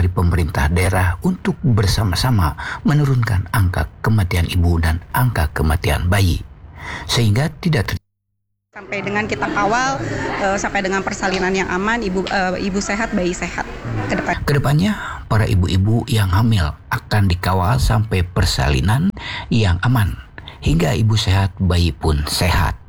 pemerintah daerah untuk bersama-sama menurunkan angka kematian ibu dan angka kematian bayi, sehingga tidak sampai dengan kita kawal sampai dengan persalinan yang aman, ibu sehat, bayi sehat ke depan. Kedepannya, para ibu-ibu yang hamil akan dikawal sampai persalinan yang aman, hingga ibu sehat, bayi pun sehat.